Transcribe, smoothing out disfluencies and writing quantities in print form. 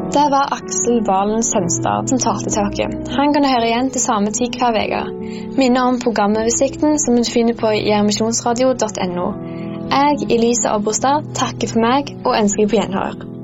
Det var Aksel Valen Sønstad som talte til dere. Han kan høre igjen til samme tid hver vega. Minner om programoversikten som du finner på jermisjonsradio.no. Jeg, Elise Obrostad, takker for meg og ønsker på gjenhør.